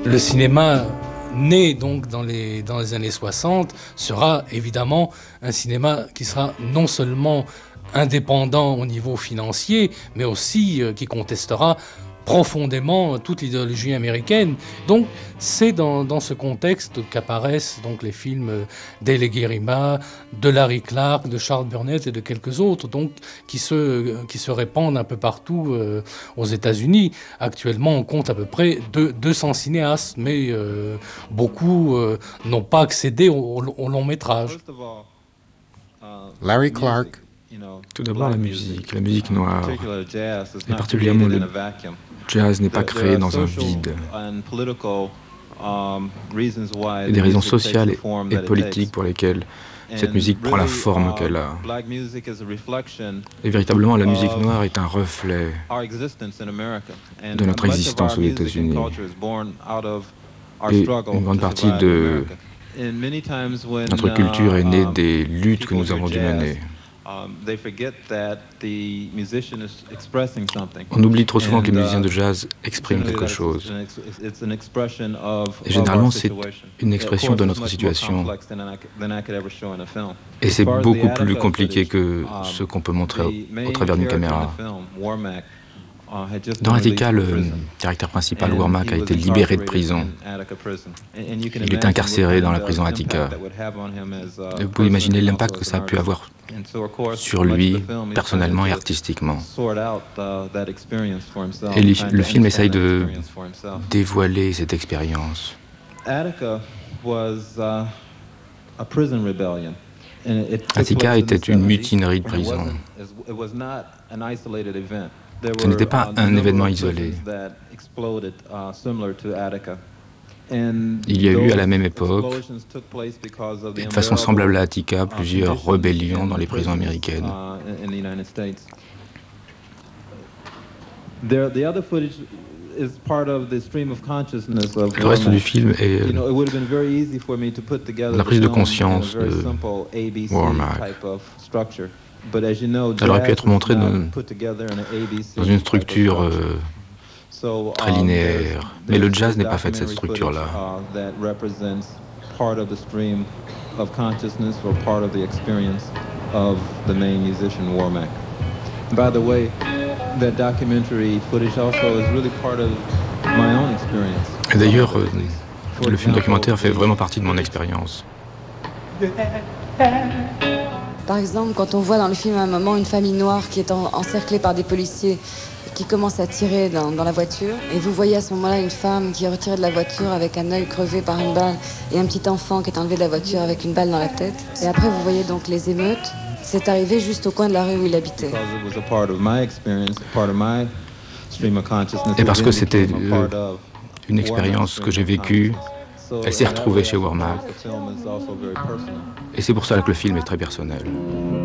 Le cinéma né donc dans les années 60 sera évidemment un cinéma qui sera non seulement indépendant au niveau financier, mais aussi qui contestera profondément toute l'idéologie américaine. Donc c'est dans ce contexte qu'apparaissent donc les films d'El Guerima, de Larry Clark, de Charles Burnett et de quelques autres, donc qui se répandent un peu partout aux États-Unis. Actuellement, on compte à peu près 200 cinéastes, mais beaucoup n'ont pas accédé au long métrage. Larry Clark. Tout d'abord la musique noire, et particulièrement le jazz n'est pas créé dans un vide. Il y a des raisons sociales et politiques pour lesquelles cette musique prend la forme qu'elle a. Et véritablement, la musique noire est un reflet de notre existence aux États-Unis. Et une grande partie de notre culture est née des luttes que nous avons dû mener. On oublie trop souvent que les musiciens de jazz expriment quelque chose. Et généralement, c'est une expression de notre situation. Et c'est beaucoup plus compliqué que ce qu'on peut montrer au travers d'une caméra. Dans Attica, le caractère principal, Wormack, a été libéré de prison. Il était incarcéré dans la prison Attica. Vous pouvez imaginer l'impact que ça a pu avoir sur lui, personnellement et artistiquement. Et le film essaye de dévoiler cette expérience. Attica était une mutinerie de prison. Ce n'était pas un événement isolé. Il y a eu à la même époque, et de façon semblable à Attica, plusieurs rébellions dans les prisons américaines. Le reste du film est la prise de conscience de Wormack. Elle aurait pu être montrée dans une structure très linéaire, mais le jazz n'est pas fait de cette structure-là. Et d'ailleurs, le film documentaire fait vraiment partie de mon expérience. Par exemple, quand on voit dans le film à un moment une famille noire qui est encerclée par des policiers qui commencent à tirer dans la voiture, et vous voyez à ce moment-là une femme qui est retirée de la voiture avec un œil crevé par une balle et un petit enfant qui est enlevé de la voiture avec une balle dans la tête. Et après, vous voyez donc les émeutes. C'est arrivé juste au coin de la rue où il habitait. Et parce que c'était une expérience que j'ai vécue, elle s'est retrouvée chez Wormack. Et c'est pour ça que le film est très personnel.